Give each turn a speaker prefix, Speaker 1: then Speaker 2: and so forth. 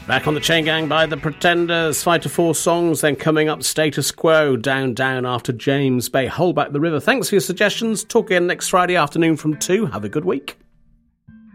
Speaker 1: Back on the Chain Gang by The Pretenders. 5 to 4 songs, then coming up Status Quo, Down Down after James Bay, Hold Back the River. Thanks for your suggestions. Talk again next Friday afternoon from 2. Have a good week.